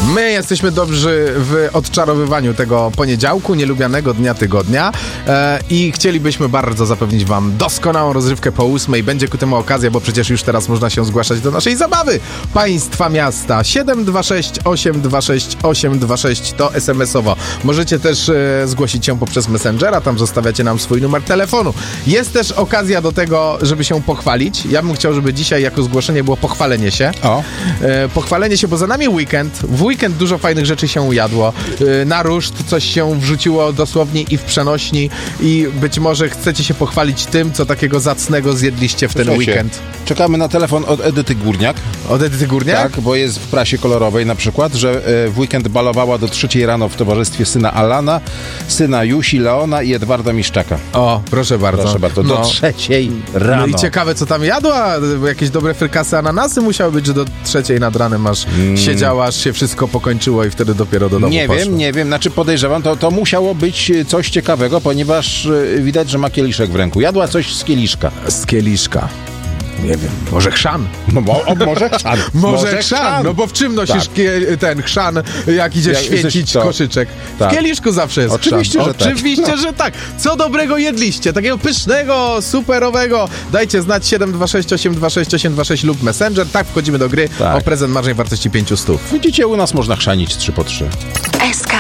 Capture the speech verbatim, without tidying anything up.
My jesteśmy dobrzy w odczarowywaniu tego poniedziałku, nielubianego dnia tygodnia e, i chcielibyśmy bardzo zapewnić wam doskonałą rozrywkę po ósmej. Będzie ku temu okazja, bo przecież już teraz można się zgłaszać do naszej zabawy. Państwa miasta siedem dwa sześć osiem dwa sześć osiem dwa sześć to es em esowo. Możecie też e, zgłosić się poprzez Messengera, tam zostawiacie nam swój numer telefonu. Jest też okazja do tego, żeby się pochwalić. Ja bym chciał, żeby dzisiaj jako zgłoszenie było pochwalenie się. O. E, pochwalenie się, bo za nami weekend. W weekend dużo fajnych rzeczy się ujadło. E, na ruszt coś się wrzuciło dosłownie i w przenośni i być może chcecie się pochwalić tym, co takiego zacnego zjedliście w ten Słuchajcie, weekend. Czekamy na telefon od Edyty Górniak. Od Edyty Górniak? Tak, bo jest w prasie kolorowej na przykład, że e, w weekend balowała do trzeciej rano w towarzystwie syna Alana, syna Jusi, Leona i Edwarda Miszczaka. O, proszę bardzo. Proszę bardzo, do No. trzeciej rano. No i ciekawe, co tam jadła. Jakieś dobre frykasy, ananasy musiały być, że do trzeciej nad ranem aż mm. siedziała, aż się wszystko pokończyło i wtedy dopiero do domu Nie poszła. wiem, nie wiem, znaczy podejrzewam, to, to musiało być coś ciekawego, ponieważ y, widać, że ma kieliszek w ręku. Jadła coś z kieliszka. Z kieliszka. Nie wiem, może chrzan. No bo, o, może chrzan. Może chrzan, no bo w czym nosisz Tak. kie, ten chrzan, jak idziesz Jak świecić jesteś to- koszyczek? Tak. W kieliszku zawsze jest Oczywiście, chrzan. że tak. Oczywiście, że tak. Co dobrego jedliście? Takiego pysznego, superowego. Dajcie znać siedem dwa sześć osiem dwa sześć osiem dwa sześć lub Messenger. Tak, wchodzimy do gry Tak. o prezent marżnej wartości pięćset. Widzicie, u nas można chrzanić trzy po trzy. S K